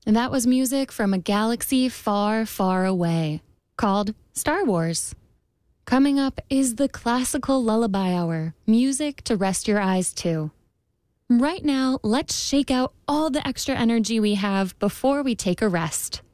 And that was music from a galaxy far, far away called Star Wars. Coming up is the classical lullaby hour, music to rest your eyes to. Right now, let's shake out all the extra energy we have before we take a rest.